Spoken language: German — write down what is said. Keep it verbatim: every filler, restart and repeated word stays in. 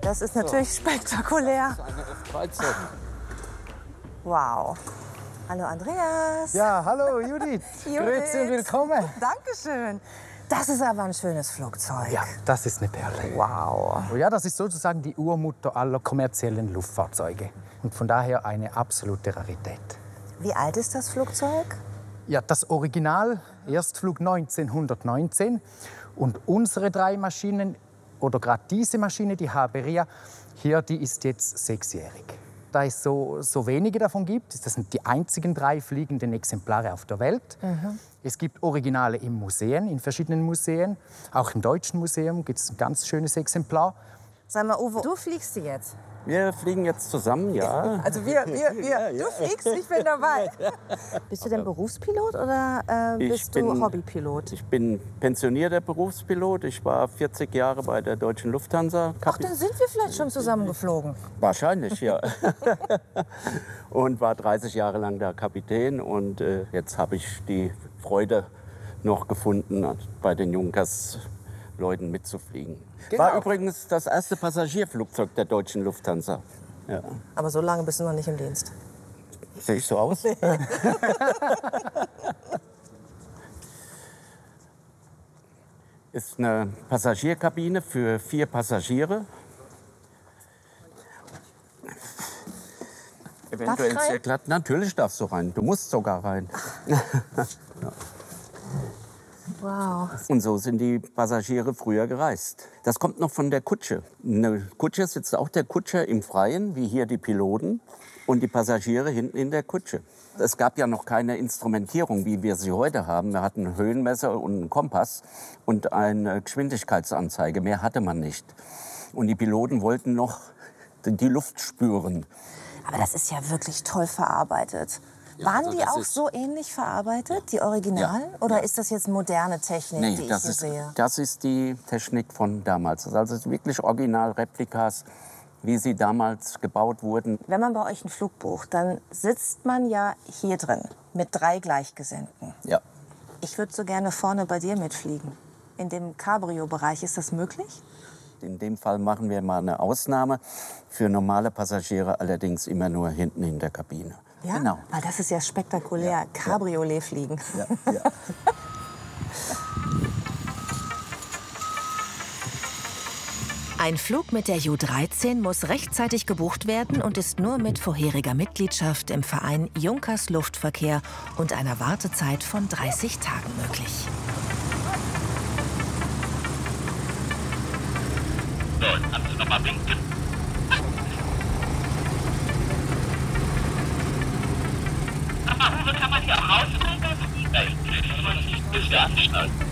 das ist natürlich so spektakulär. Das ist eine F dreizehn. Wow. Hallo Andreas. Ja, hallo Judith. Judith. Grüezi und willkommen. Dankeschön. Das ist aber ein schönes Flugzeug. Ja, das ist eine Perle. Wow. Oh ja, das ist sozusagen die Urmutter aller kommerziellen Luftfahrzeuge. Und von daher eine absolute Rarität. Wie alt ist das Flugzeug? Ja, das Original, Erstflug neunzehnhundertneunzehn. Und unsere drei Maschinen, oder gerade diese Maschine, die Haberia, hier, die ist jetzt sechsjährig. Da es so, so wenige davon gibt, das sind die einzigen drei fliegenden Exemplare auf der Welt. Mhm. Es gibt Originale in Museen, in verschiedenen Museen. Auch im Deutschen Museum gibt es ein ganz schönes Exemplar. Sag mal, Uwe, du fliegst die jetzt? Wir fliegen jetzt zusammen, ja. Also wir, wir, wir. Du fliegst, ich bin dabei. Bist du denn Berufspilot oder äh, bist bin, du Hobbypilot? Ich bin pensionierter Berufspilot. Ich war vierzig Jahre bei der Deutschen Lufthansa. Ach, dann sind wir vielleicht schon zusammengeflogen. Wahrscheinlich, ja. Und war dreißig Jahre lang der Kapitän. Und äh, jetzt habe ich die Freude noch gefunden, bei den Junkers-Leuten mitzufliegen. Genau. War übrigens das erste Passagierflugzeug der Deutschen Lufthansa. Ja. Aber so lange bist du noch nicht im Dienst. Sehe ich so aus? Nee. Ist eine Passagierkabine für vier Passagiere. Eventuell sehr glatt. Natürlich darfst du rein. Du musst sogar rein. Ja. Wow. Und so sind die Passagiere früher gereist. Das kommt noch von der Kutsche. In der Kutsche sitzt auch der Kutscher im Freien, wie hier die Piloten, und die Passagiere hinten in der Kutsche. Es gab ja noch keine Instrumentierung, wie wir sie heute haben. Wir hatten ein Höhenmesser und einen Kompass und eine Geschwindigkeitsanzeige. Mehr hatte man nicht. Und die Piloten wollten noch die Luft spüren. Aber das ist ja wirklich toll verarbeitet. Waren also die auch ist, so ähnlich verarbeitet, die Originalen? Ja, Oder ja. ist das jetzt moderne Technik, Nee, die ich das hier ist, sehe? das ist die Technik von damals. Also es ist wirklich Originalreplikas, wie sie damals gebaut wurden. Wenn man bei euch einen Flug bucht, dann sitzt man ja hier drin mit drei Gleichgesinnten. Ja. Ich würde so gerne vorne bei dir mitfliegen. In dem Cabrio-Bereich, ist das möglich? In dem Fall machen wir mal eine Ausnahme. Für normale Passagiere allerdings immer nur hinten in der Kabine. Ja, Genau. weil das ist ja spektakulär. Ja, Cabriolet fliegen. Ja, ja. Ein Flug mit der Ju dreizehn muss rechtzeitig gebucht werden und ist nur mit vorheriger Mitgliedschaft im Verein Junkers Luftverkehr und einer Wartezeit von dreißig Tagen möglich. So, jetzt kannst du noch mal winken. Aber Uwe, kann man hier auch rausfliegen? Nee, das ist ja angeschnallt.